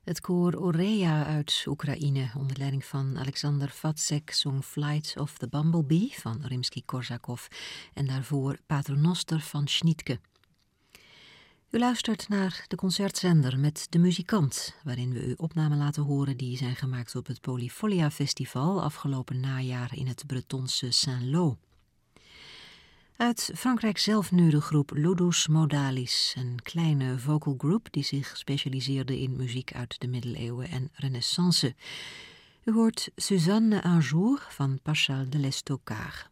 Het koor Orea uit Oekraïne onder leiding van Alexander Vatsek zong Flight of the Bumblebee van Rimsky-Korsakov en daarvoor Paternoster van Schnitke. U luistert naar de concertzender met De Muzikant, waarin we u opnamen laten horen die zijn gemaakt op het Polyfolia Festival afgelopen najaar in het Bretonse Saint-Lô. Uit Frankrijk zelf nu de groep Ludus Modalis, een kleine vocal group die zich specialiseerde in muziek uit de middeleeuwen en renaissance. U hoort Suzanne un jour van Paschal de l'Estocard.